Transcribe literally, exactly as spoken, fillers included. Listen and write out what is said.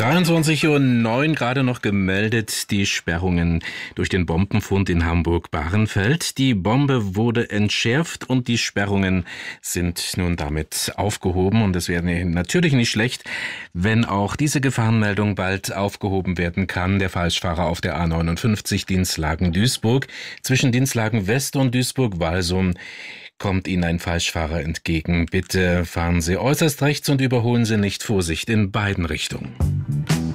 dreiundzwanzig Uhr neun gerade noch gemeldet, die Sperrungen durch den Bombenfund in Hamburg-Bahrenfeld. Die Bombe wurde entschärft und die Sperrungen sind nun damit aufgehoben. Und es wäre natürlich nicht schlecht, wenn auch diese Gefahrenmeldung bald aufgehoben werden kann. Der Falschfahrer auf der A neunundfünfzig Dinslagen-Duisburg. Zwischen Dinslagen West und Duisburg-Walsum kommt Ihnen ein Falschfahrer entgegen. Bitte fahren Sie äußerst rechts und überholen Sie nicht. Vorsicht in beiden Richtungen.